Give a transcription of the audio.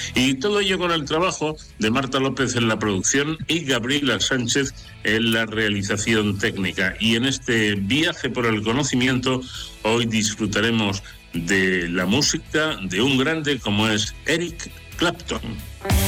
Y todo ello con el trabajo de Marta López en la producción y Gabriela Sánchez en la realización técnica. Y en este viaje por el conocimiento, hoy disfrutaremos de la música de un grande como es Eric Clapton.